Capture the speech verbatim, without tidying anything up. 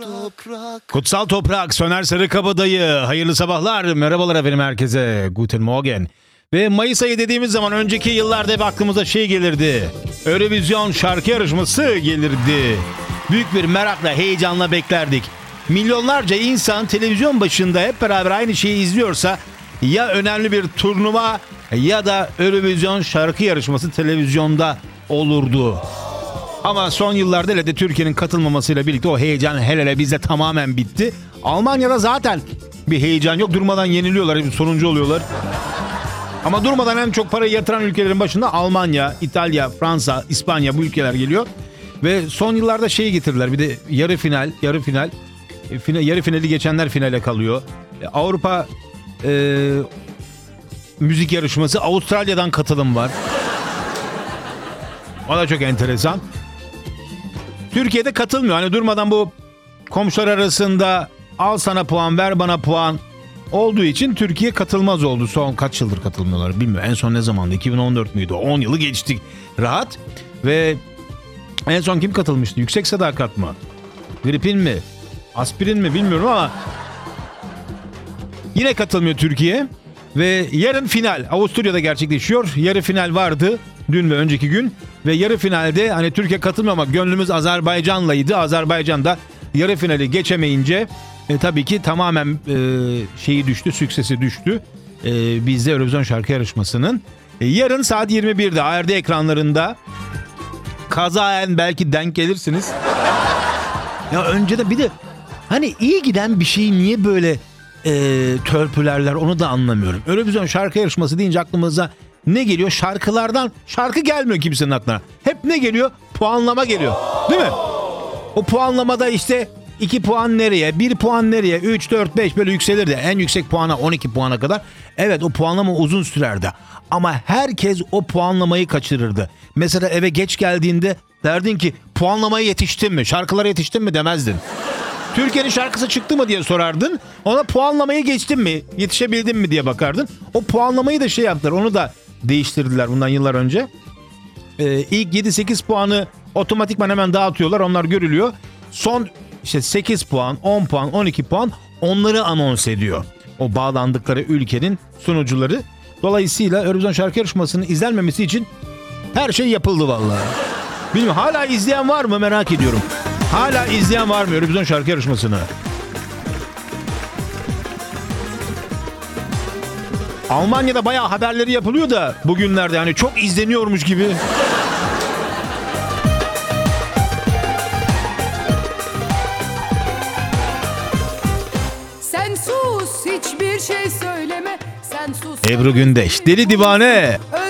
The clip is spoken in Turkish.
Toprak. Kutsal Toprak, Soner Sarıkabadayı. Hayırlı sabahlar, merhabalar efendim herkese. Guten Morgen. Ve Mayıs ayı dediğimiz zaman önceki yıllarda hep aklımıza şey gelirdi. Eurovision şarkı yarışması gelirdi. Büyük bir merakla, heyecanla beklerdik. Milyonlarca insan televizyon başında hep beraber aynı şeyi izliyorsa ya önemli bir turnuva ya da Eurovision şarkı yarışması televizyonda olurdu. Ama son yıllarda hele de Türkiye'nin katılmamasıyla birlikte o heyecan hele hele bizde tamamen bitti. Almanya'da zaten bir heyecan yok. Durmadan yeniliyorlar, sonuncu oluyorlar. Ama durmadan en çok parayı yatıran ülkelerin başında Almanya, İtalya, Fransa, İspanya bu ülkeler geliyor. Ve son yıllarda şeyi getirdiler. Bir de yarı final, yarı final. E, final yarı finali geçenler finale kalıyor. E, Avrupa e, müzik yarışması, Avustralya'dan katılım var. O da çok enteresan. Türkiye'de katılmıyor. Hani durmadan bu komşular arasında al sana puan, ver bana puan olduğu için Türkiye katılmaz oldu. Son kaç yıldır katılmıyorlar bilmiyorum. En son ne zamandı? iki bin on dört müydü? on yılı geçtik rahat. Ve en son kim katılmıştı? Yüksek Sadakat mı? Gripin mi? Aspirin mi bilmiyorum ama yine katılmıyor Türkiye. Ve yarın final Avusturya'da gerçekleşiyor. Yarı final vardı dün ve önceki gün. Ve yarı finalde hani Türkiye katılmıyor ama gönlümüz Azerbaycan'laydı. Azerbaycan da yarı finali geçemeyince e, tabii ki tamamen e, şeyi düştü, süksesi düştü. E, bizde Eurovision şarkı yarışmasının. E, yarın saat yirmi birde A R D ekranlarında kazaen belki denk gelirsiniz. Ya önce de bir de hani iyi giden bir şeyi niye böyle e, törpülerler onu da anlamıyorum. Eurovision şarkı yarışması deyince aklımıza ne geliyor? Şarkılardan şarkı gelmiyor kimsenin aklına. Hep ne geliyor? Puanlama geliyor. Değil mi? O puanlamada işte iki puan nereye, bir puan nereye, üç, dört, beş böyle yükselirdi. En yüksek puana on iki puana kadar. Evet o puanlama uzun sürerdi. Ama herkes o puanlamayı kaçırırdı. Mesela eve geç geldiğinde derdin ki puanlamaya yetiştin mi? Şarkılara yetiştin mi demezdin. Türkiye'nin şarkısı çıktı mı diye sorardın. Ona puanlamayı geçtin mi? Yetişebildin mi diye bakardın. O puanlamayı da şey yaptılar. Onu da değiştirdiler bundan yıllar önce. Ee, ilk yedi sekiz puanı otomatikman hemen dağıtıyorlar. Onlar görülüyor. Son işte sekiz puan, on puan, on iki puan onları anons ediyor. O bağlandıkları ülkenin sunucuları. Dolayısıyla Eurovision şarkı yarışmasının izlenmemesi için her şey yapıldı vallahi. Bilmiyorum hala izleyen var mı merak ediyorum. Hala izleyen var mı Eurovision şarkı yarışmasını? Almanya'da bayağı haberleri yapılıyor da bugünlerde yani çok izleniyormuş gibi. Sen sus, hiçbir şey söyleme. Sen sus. Ebru Gündeş, Deli Divane.